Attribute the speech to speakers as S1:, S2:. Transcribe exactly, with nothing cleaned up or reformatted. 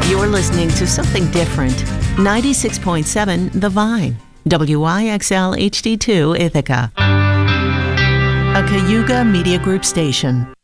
S1: You're listening to something different. ninety-six point seven The Vine, W I X L H D two Ithaca, a Cayuga Media Group station.